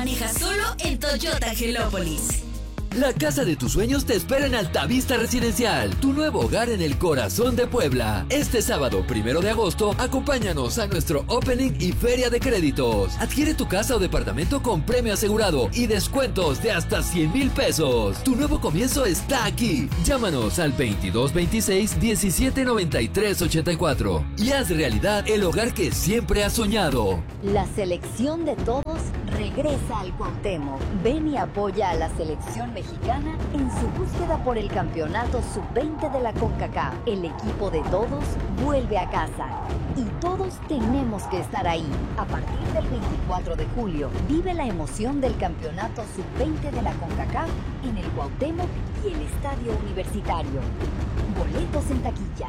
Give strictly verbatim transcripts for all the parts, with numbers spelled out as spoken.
Maneja solo en Toyota Angelópolis. La casa de tus sueños te espera en Altavista Residencial, tu nuevo hogar en el corazón de Puebla. Este sábado, primero de agosto, acompáñanos a nuestro opening y feria de créditos. Adquiere tu casa o departamento con premio asegurado y descuentos de hasta cien mil pesos. Tu nuevo comienzo está aquí. Llámanos al veintidós veintiséis diecisiete noventa y tres ochenta y cuatro y haz realidad el hogar que siempre has soñado. La selección de todos regresa al Cuauhtémoc. Ven y apoya a la selección mexicana en su búsqueda por el campeonato sub veinte de la CONCACAF. El equipo de todos vuelve a casa y todos tenemos que estar ahí. A partir del veinticuatro de julio, vive la emoción del campeonato sub veinte de la CONCACAF en el Cuauhtémoc y el Estadio Universitario. Boletos en taquilla.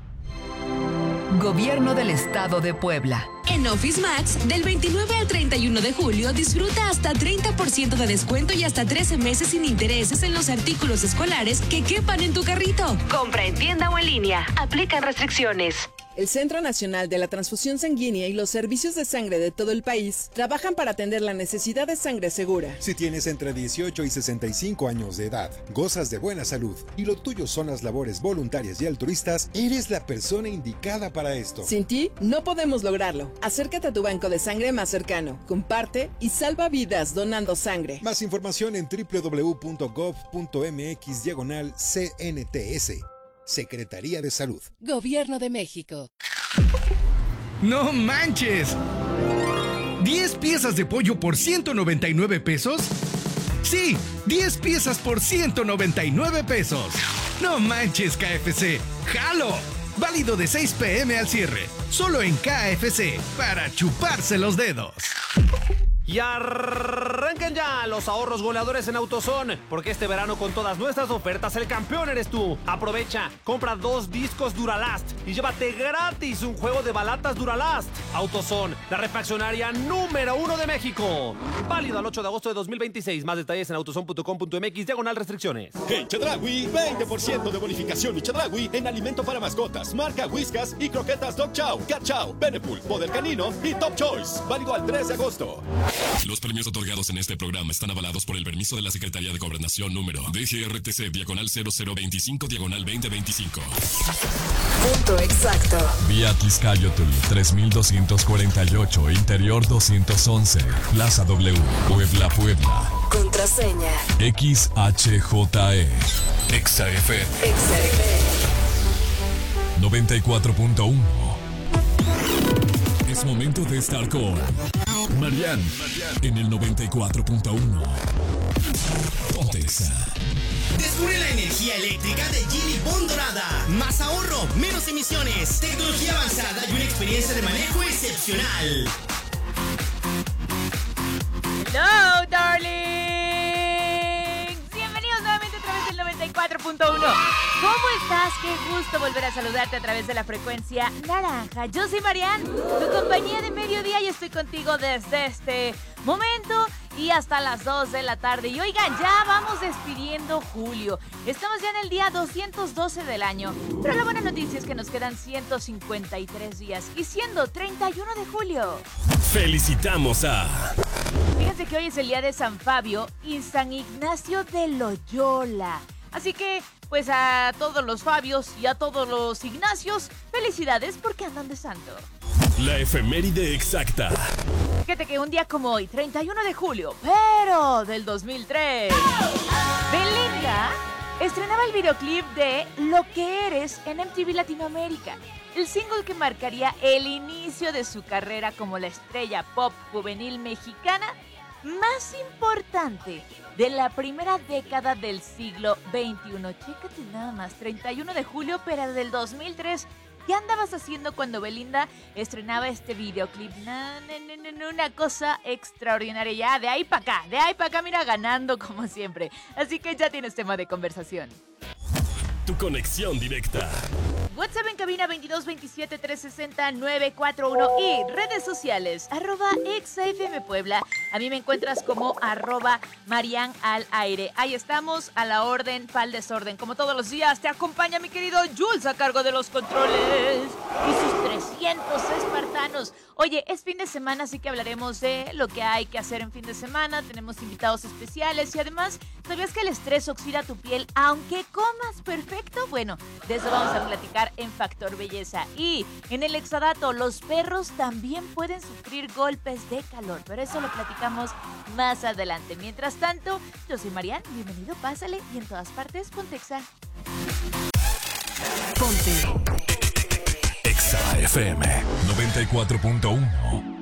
Gobierno del Estado de Puebla. En Office Max, del veintinueve al treinta y uno de julio, disfruta hasta treinta por ciento de descuento y hasta trece meses sin intereses en los artículos escolares que quepan en tu carrito. Compra en tienda o en línea. Aplican restricciones. El Centro Nacional de la Transfusión Sanguínea y los servicios de sangre de todo el país trabajan para atender la necesidad de sangre segura. Si tienes entre dieciocho y sesenta y cinco años de edad, gozas de buena salud y lo tuyo son las labores voluntarias y altruistas, eres la persona indicada para esto. Sin ti, no podemos lograrlo. Acércate a tu banco de sangre más cercano, comparte y salva vidas donando sangre. Más información en doble u doble u doble u punto gov punto mx diagonal C N T S. Secretaría de Salud. Gobierno de México. ¡No manches! ¿diez piezas de pollo por ciento noventa y nueve pesos? Sí, diez piezas por ciento noventa y nueve pesos. ¡No manches, K F C! ¡Jalo! Válido de seis pe eme al cierre. Solo en K F C, para chuparse los dedos. Y arrancan ya los ahorros goleadores en AutoZone, porque este verano con todas nuestras ofertas el campeón eres tú. Aprovecha, compra dos discos Duralast y llévate gratis un juego de balatas Duralast. AutoZone, la refaccionaria número uno de México. Válido al ocho de agosto de dos mil veintiséis. Más detalles en autozone punto com punto mx diagonal restricciones. En Chedraui, veinte por ciento de bonificación y Chedraui en alimento para mascotas, marca Whiskas y croquetas Dog Chow, Cat Chow, Beneful, Poder Canino y Top Choice. Válido al tres de agosto. Los premios otorgados en este programa están avalados por el permiso de la Secretaría de Gobernación número D G R T C diagonal cero cero veinticinco diagonal veinte veinticinco. Punto exacto. Vía Tizcayotl tres mil doscientos cuarenta y ocho, Interior doscientos once, Plaza W, Puebla, Puebla. Contraseña X H J E. Exa F M. Exa F M noventa y cuatro punto uno. Es momento de estar con Marian en el noventa y cuatro punto uno. Ponte Exa. Descubre la energía eléctrica de Geely Bond Dorada. Más ahorro, menos emisiones, tecnología avanzada y una experiencia de manejo excepcional. Hello, darling. Bienvenidos nuevamente a través del noventa y cuatro punto uno. ¿Cómo estás? Qué gusto volver a saludarte a través de la frecuencia naranja. Yo soy Marian, tu compañía de mediodía, y estoy contigo desde este momento y hasta las dos de la tarde. Y oigan, ya vamos despidiendo julio. Estamos ya en el día doscientos doce del año. Pero la buena noticia es que nos quedan ciento cincuenta y tres días. Y siendo treinta y uno de julio. Felicitamos a... Fíjense que hoy es el día de San Fabio y San Ignacio de Loyola. Así que, pues a todos los Fabios y a todos los Ignacios, felicidades porque andan de santo. La efeméride exacta. Fíjate que un día como hoy, treinta y uno de julio, pero del dos mil tres, Belinda estrenaba el videoclip de Lo que eres en M T V Latinoamérica. El single que marcaría el inicio de su carrera como la estrella pop juvenil mexicana más importante de la primera década del siglo veintiuno. Chécate nada más, treinta y uno de julio, pero del dos mil tres. ¿Qué andabas haciendo cuando Belinda estrenaba este videoclip? No, no, no, no, no, una cosa extraordinaria. Ya, de ahí para acá, de ahí para acá, mira, ganando como siempre. Así que ya tienes tema de conversación. Tu conexión directa. WhatsApp en cabina veintidós veintisiete trescientos sesenta nueve cuarenta y uno y redes sociales, arroba ExaFM Puebla. A mí me encuentras como arroba Marian al aire. Ahí estamos, a la orden, pa'l desorden. Como todos los días, te acompaña mi querido Jules a cargo de los controles y sus trescientos espartanos. Oye, es fin de semana, así que hablaremos de lo que hay que hacer en fin de semana. Tenemos invitados especiales y además, ¿sabías que el estrés oxida tu piel aunque comas perfecto? Bueno, de eso vamos a platicar en Factor Belleza. Y en el Exadato, los perros también pueden sufrir golpes de calor, pero eso lo platicamos más adelante. Mientras tanto, yo soy Marian, bienvenido, pásale y en todas partes, ponte Exa. Ponte Exa F M noventa y cuatro punto uno.